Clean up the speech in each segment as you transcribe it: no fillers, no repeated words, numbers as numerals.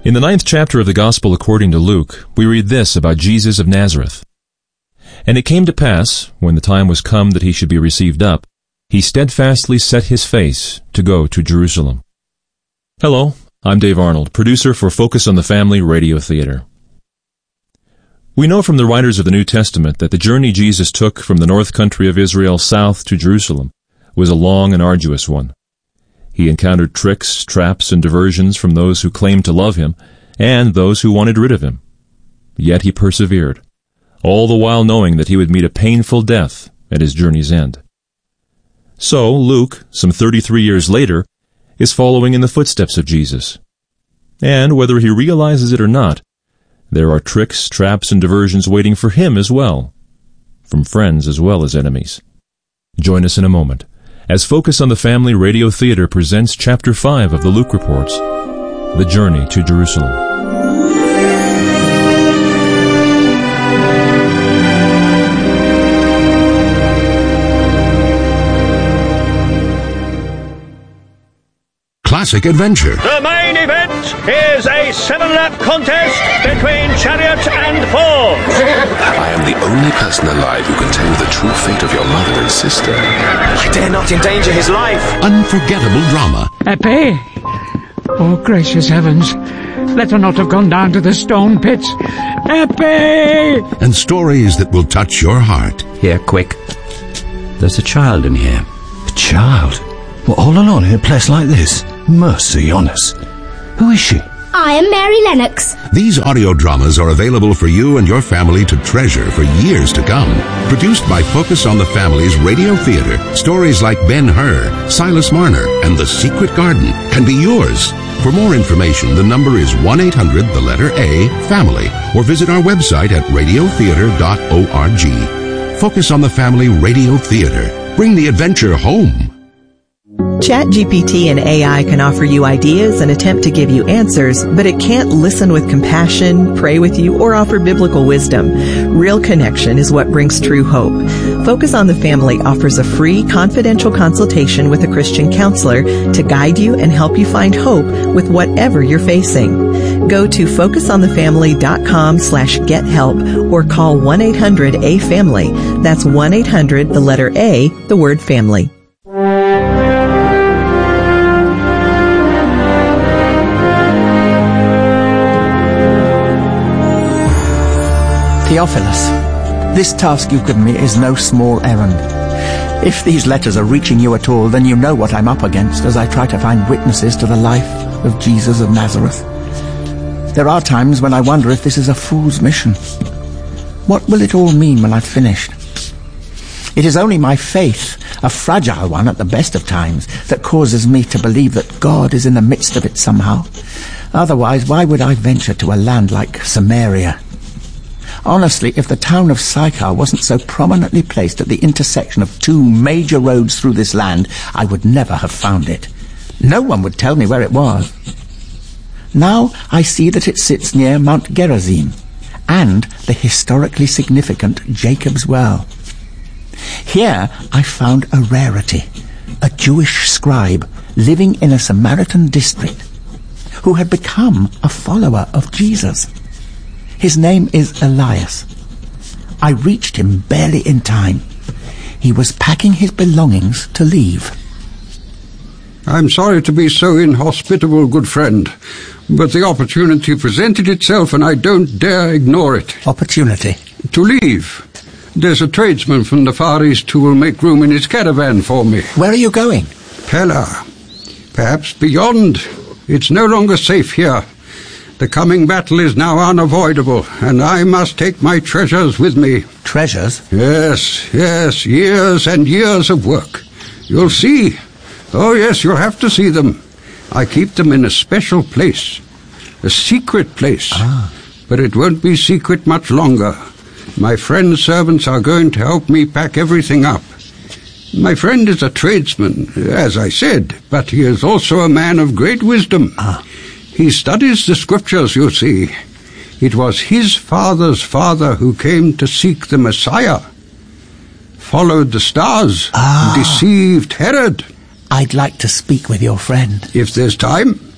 In the 9th chapter of the Gospel according to Luke, we read this about Jesus of Nazareth. And it came to pass, when the time was come that he should be received up, he steadfastly set his face to go to Jerusalem. Hello, I'm Dave Arnold, producer for Focus on the Family Radio Theater. We know from the writers of the New Testament that the journey Jesus took from the north country of Israel south to Jerusalem was a long and arduous one. He encountered tricks, traps, and diversions from those who claimed to love him and those who wanted rid of him. Yet he persevered, all the while knowing that he would meet a painful death at his journey's end. So Luke, some 33 years later, is following in the footsteps of Jesus. And whether he realizes it or not, there are tricks, traps, and diversions waiting for him as well, from friends as well as enemies. Join us in a moment as Focus on the Family Radio Theater presents Chapter 5 of the Luke Reports, The Journey to Jerusalem. Classic Adventure. The main event is a 7-lap contest between Chariot and Force. I am the only person alive who can tell you the true fate of your mother and sister. I dare not endanger his life. Unforgettable drama. Epi! Oh, gracious heavens. Let her not have gone down to the stone pits. Epi! And stories that will touch your heart. Here, quick. There's a child in here. A child? What, all alone in a place like this? Mercy on us. Who is she? I am Mary Lennox. These audio dramas are available for you and your family to treasure for years to come. Produced by Focus on the Family's Radio Theater, stories like Ben-Hur, Silas Marner, and The Secret Garden can be yours. For more information, the number is 1-800-A-FAMILY, or visit our website at radiotheater.org. Focus on the Family Radio Theater. Bring the adventure home. ChatGPT and AI can offer you ideas and attempt to give you answers, but it can't listen with compassion, pray with you, or offer biblical wisdom. Real connection is what brings true hope. Focus on the Family offers a free, confidential consultation with a Christian counselor to guide you and help you find hope with whatever you're facing. Go to focusonthefamily.com/gethelp or call 1-800-A-FAMILY. That's 1-800, the letter A, the word family. Theophilus, this task you've given me is no small errand. If these letters are reaching you at all, then you know what I'm up against as I try to find witnesses to the life of Jesus of Nazareth. There are times when I wonder if this is a fool's mission. What will it all mean when I've finished? It is only my faith, a fragile one at the best of times, that causes me to believe that God is in the midst of it somehow. Otherwise, why would I venture to a land like Samaria? Honestly, if the town of Sychar wasn't so prominently placed at the intersection of two major roads through this land, I would never have found it. No one would tell me where it was. Now I see that it sits near Mount Gerizim and the historically significant Jacob's Well. Here I found a rarity, a Jewish scribe living in a Samaritan district who had become a follower of Jesus. His name is Elias. I reached him barely in time. He was packing his belongings to leave. I'm sorry to be so inhospitable, good friend, but the opportunity presented itself and I don't dare ignore it. Opportunity? To leave. There's a tradesman from the Far East who will make room in his caravan for me. Where are you going? Pella. Perhaps beyond. It's no longer safe here. The coming battle is now unavoidable, and I must take my treasures with me. Treasures? Yes, years and years of work. You'll see. Oh, yes, you'll have to see them. I keep them in a special place. A secret place. But it won't be secret much longer. My friend's servants are going to help me pack everything up. My friend is a tradesman, as I said, but he is also a man of great wisdom. He studies the scriptures, you see. It was his father's father who came to seek the Messiah. Followed the stars, deceived Herod. I'd like to speak with your friend. If there's time.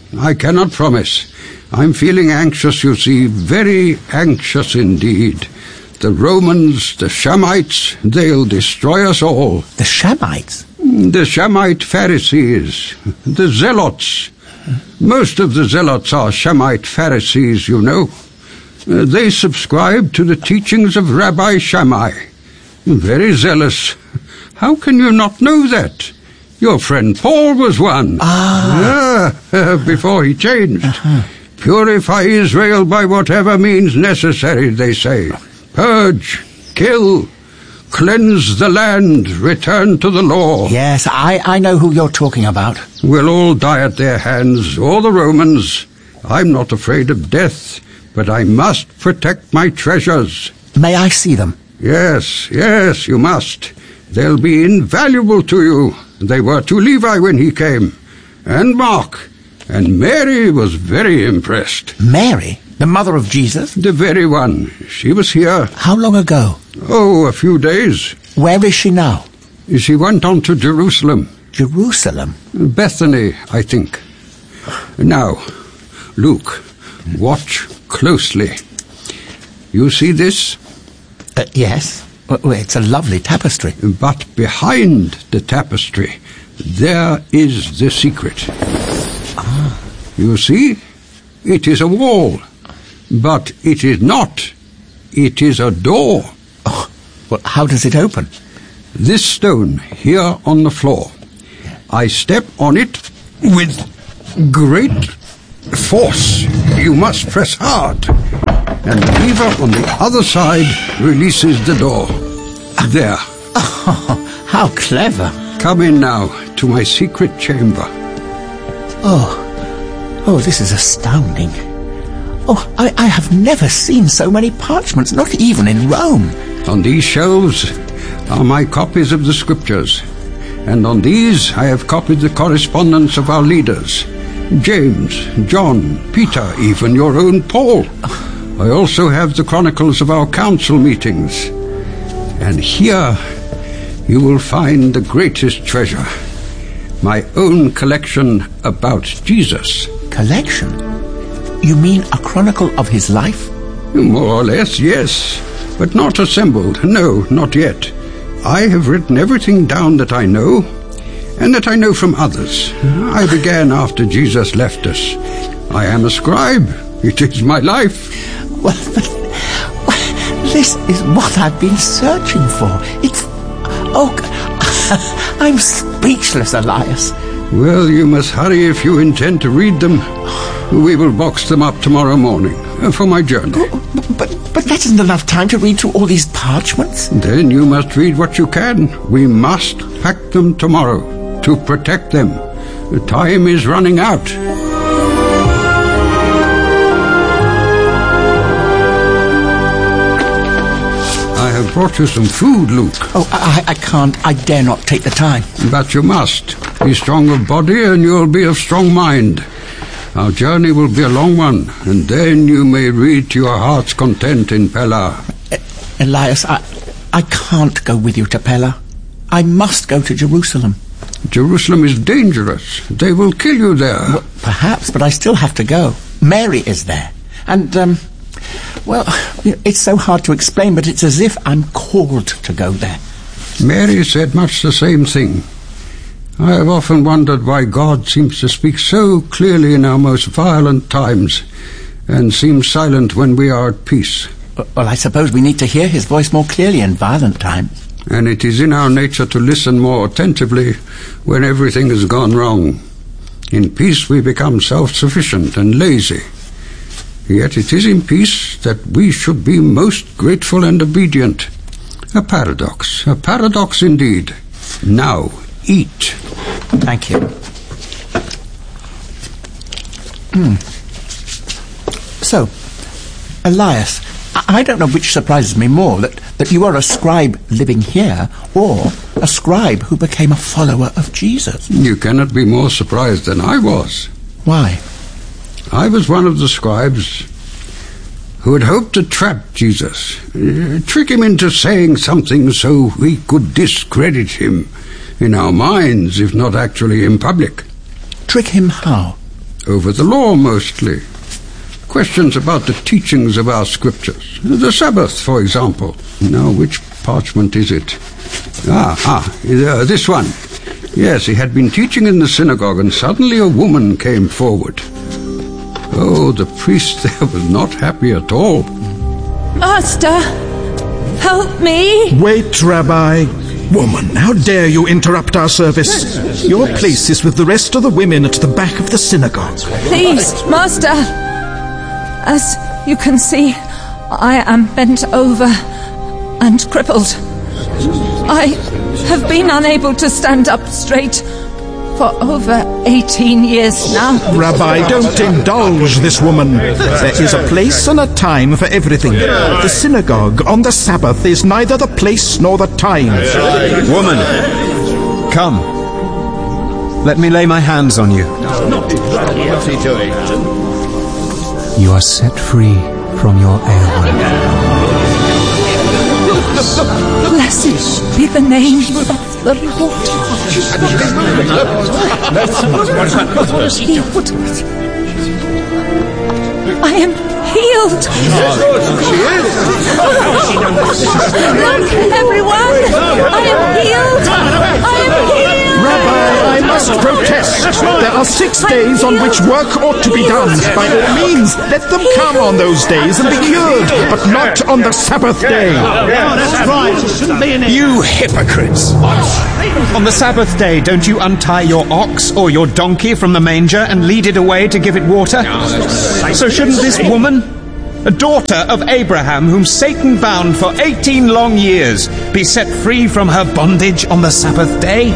I cannot promise. I'm feeling anxious, you see, very anxious indeed. The Romans, the Shamites, they'll destroy us all. The Shamites? The Shamite Pharisees, the Zealots. Most of the Zealots are Shamite Pharisees, you know. They subscribe to the teachings of Rabbi Shammai. Very zealous. How can you not know that? Your friend Paul was one. Before he changed. Purify Israel by whatever means necessary, they say. Purge, kill, cleanse the land, return to the law. Yes, I know who you're talking about. We'll all die at their hands, or the Romans. I'm not afraid of death, but I must protect my treasures. May I see them? Yes, you must. They'll be invaluable to you. They were to Levi when he came, and Mark. And Mary was very impressed. Mary? The mother of Jesus? The very one. She was here. How long ago? Oh, a few days. Where is she now? She went on to Jerusalem. Jerusalem? Bethany, I think. Now, Luke, watch closely. You see this? Yes. Well, it's a lovely tapestry. But behind the tapestry, there is the secret. You see? It is a wall. But it is not. It is a door. Oh, well, how does it open? This stone here on the floor. I step on it with great force. You must press hard. And the lever on the other side releases the door. There. Oh, how clever. Come in now to my secret chamber. Oh, this is astounding. Oh, I have never seen so many parchments, not even in Rome. On these shelves are my copies of the scriptures. And on these I have copied the correspondence of our leaders. James, John, Peter, even your own Paul. I also have the chronicles of our council meetings. And here you will find the greatest treasure. My own collection about Jesus. Collection? You mean a chronicle of his life? More or less, yes. But not assembled. No, not yet. I have written everything down that I know, and that I know from others. I began after Jesus left us. I am a scribe. It is my life. Well, this is what I've been searching for. I'm speechless, Elias. Well, you must hurry if you intend to read them. We will box them up tomorrow morning for my journey. But that isn't enough time to read through all these parchments. Then you must read what you can. We must pack them tomorrow to protect them. The time is running out. I have brought you some food, Luke. Oh, I can't. I dare not take the time. But you must. Be strong of body and you'll be of strong mind. Our journey will be a long one, and then you may read to your heart's content in Pella. Elias, I can't go with you to Pella. I must go to Jerusalem. Jerusalem is dangerous. They will kill you there. Well, perhaps, but I still have to go. Mary is there. And, it's so hard to explain, but it's as if I'm called to go there. Mary said much the same thing. I have often wondered why God seems to speak so clearly in our most violent times and seems silent when we are at peace. Well, I suppose we need to hear his voice more clearly in violent times. And it is in our nature to listen more attentively when everything has gone wrong. In peace we become self-sufficient and lazy. Yet it is in peace that we should be most grateful and obedient. A paradox indeed. Now, eat. Thank you. So, Elias, I don't know which surprises me more, that you are a scribe living here, or a scribe who became a follower of Jesus. You cannot be more surprised than I was. Why? I was one of the scribes who had hoped to trap Jesus, trick him into saying something so we could discredit him in our minds, if not actually in public. Trick him how? over the law mostly. Questions about the teachings of our scriptures. The Sabbath, for example. Now, which parchment is it? This one. Yes, he had been teaching in the synagogue, and suddenly a woman came forward. Oh, the priest there was not happy at all. Master, help me. Wait, Rabbi. Woman, how dare you interrupt our service? Your place is with the rest of the women at the back of the synagogue. Please, Master. As you can see, I am bent over and crippled. I have been unable to stand up straight for over 18 years now. Rabbi, don't indulge this woman. There is a place and a time for everything. The synagogue on the Sabbath is neither the place nor the time. Woman, come. Let me lay my hands on you. What's he doing? You are set free from your ailment. Blessed be the name of the Lord. I am healed. Look, everyone. I am healed. I am healed. Rabbi, I must protest. There are 6 days on which work ought to be done. By all means, let them come on those days and be cured, but not on the Sabbath day. That's right. It shouldn't be in it. You hypocrites! On the Sabbath day, don't you untie your ox or your donkey from the manger and lead it away to give it water? So shouldn't this woman, a daughter of Abraham whom Satan bound for 18 long years, be set free from her bondage on the Sabbath day?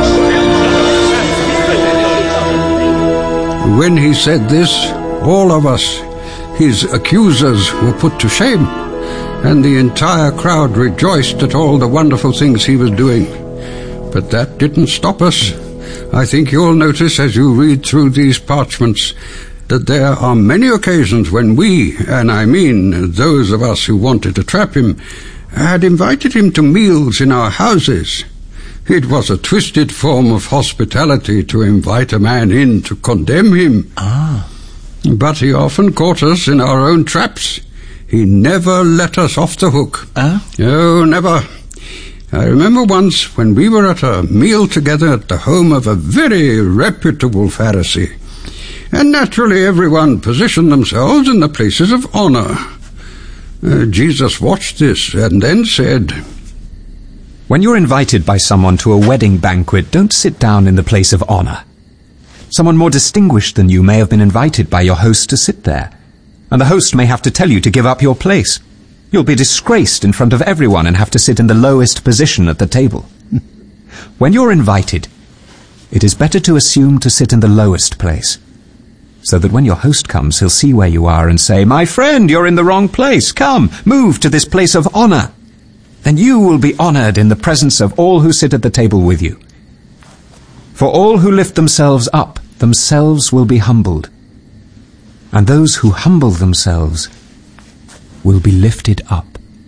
When he said this, all of us, his accusers, were put to shame, and the entire crowd rejoiced at all the wonderful things he was doing. But that didn't stop us. I think you'll notice as you read through these parchments that there are many occasions when we, and I mean those of us who wanted to trap him, had invited him to meals in our houses. It was a twisted form of hospitality to invite a man in to condemn him. But he often caught us in our own traps. He never let us off the hook. Oh, never. I remember once when we were at a meal together at the home of a very reputable Pharisee. And naturally everyone positioned themselves in the places of honor. Jesus watched this and then said, When you're invited by someone to a wedding banquet, don't sit down in the place of honor. Someone more distinguished than you may have been invited by your host to sit there, and the host may have to tell you to give up your place. You'll be disgraced in front of everyone and have to sit in the lowest position at the table. When you're invited, it is better to assume to sit in the lowest place, so that when your host comes, he'll see where you are and say, My friend, you're in the wrong place. Come, move to this place of honor. Then you will be honored in the presence of all who sit at the table with you. For all who lift themselves up, themselves will be humbled, and those who humble themselves will be lifted up.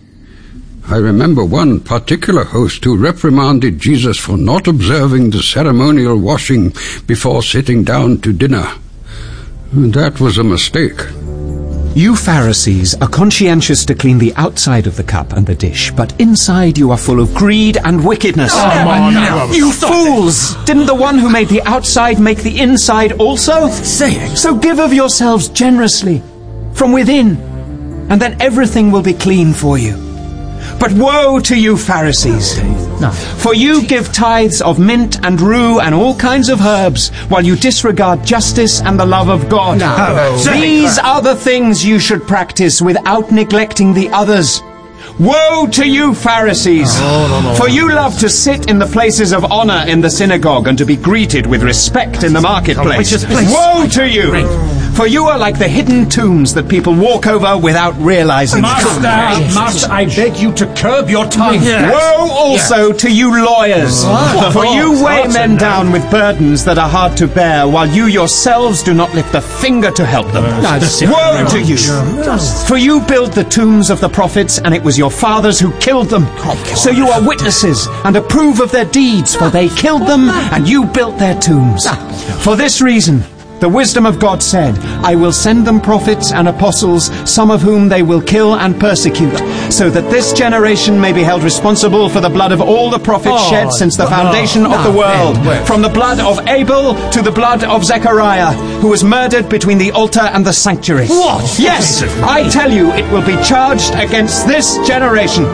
I remember one particular host who reprimanded Jesus for not observing the ceremonial washing before sitting down to dinner. That was a mistake. You Pharisees are conscientious to clean the outside of the cup and the dish, but inside you are full of greed and wickedness. You fools! Didn't the one who made the outside make the inside also? So give of yourselves generously, from within, and then everything will be clean for you. But woe to you, Pharisees! For you give tithes of mint and rue and all kinds of herbs, while you disregard justice and the love of God. These are the things you should practice without neglecting the others. Woe to you, Pharisees! For you love to sit in the places of honor in the synagogue and to be greeted with respect in the marketplace. Woe to you! For you are like the hidden tombs that people walk over without realizing. Master, I beg you to curb your tongue. Woe also to you lawyers! For you weigh men down with burdens that are hard to bear, while you yourselves do not lift a finger to help them. Woe to you! For you build the tombs of the prophets, and it was your fathers who killed them. So you are witnesses and approve of their deeds, for they killed them and you built their tombs. For this reason, The wisdom of God said, I will send them prophets and apostles, some of whom they will kill and persecute, so that this generation may be held responsible for the blood of all the prophets shed since the foundation of the world, from the blood of Abel to the blood of Zechariah, who was murdered between the altar and the sanctuary. What? Yes, I tell you, it will be charged against this generation.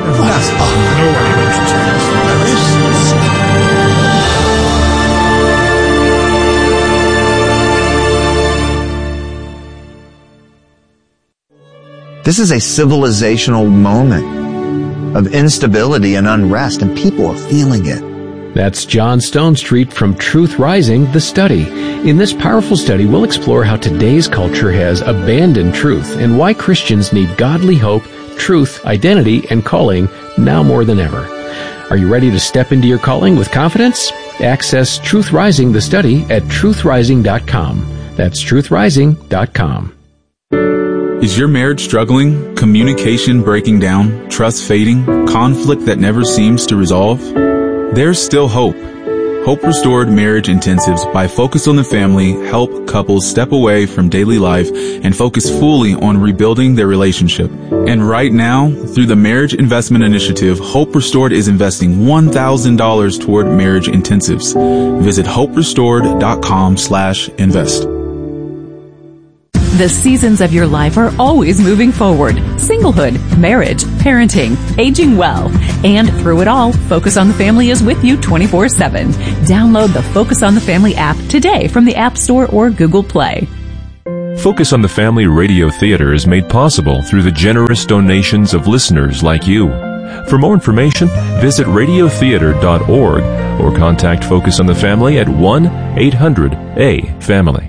This is a civilizational moment of instability and unrest, and people are feeling it. That's John Stonestreet from Truth Rising, The Study. In this powerful study, we'll explore how today's culture has abandoned truth and why Christians need godly hope, truth, identity, and calling now more than ever. Are you ready to step into your calling with confidence? Access Truth Rising, The Study at truthrising.com. That's truthrising.com. Is your marriage struggling? Communication breaking down? Trust fading? Conflict that never seems to resolve? There's still hope. Hope Restored Marriage Intensives by Focus on the Family help couples step away from daily life and focus fully on rebuilding their relationship. And right now, through the Marriage Investment Initiative, Hope Restored is investing $1,000 toward marriage intensives. Visit hoperestored.com/invest. The seasons of your life are always moving forward. Singlehood, marriage, parenting, aging well. And through it all, Focus on the Family is with you 24/7. Download the Focus on the Family app today from the App Store or Google Play. Focus on the Family Radio Theater is made possible through the generous donations of listeners like you. For more information, visit radiotheater.org or contact Focus on the Family at 1-800-A-FAMILY.